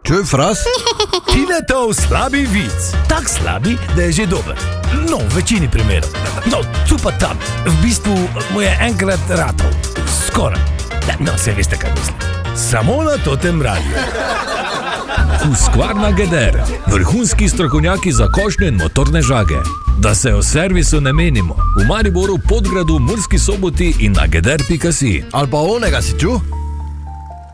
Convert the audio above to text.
Čuj, Fras? Tinetov slabi vic. Tak slabi, da je že dober. No, v večini primerov. No, tu pa tam. V bistvu mu je enkrat ratov. Skoraj. No, se veste, kaj mislim. Samo na Totem radiju. Husqvarna Geder. Vrhunski strokovnjaki za košnje in motorne žage. Da se o servisu ne menimo. V Mariboru, Podgradu, Murski Soboti in na geder.si. Ali pa onega si čuj?